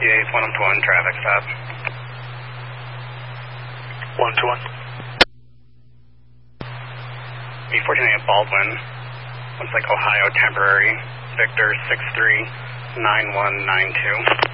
58 121 traffic stop. 121. B14 Baldwin. Looks like Ohio temporary. Victor 639192.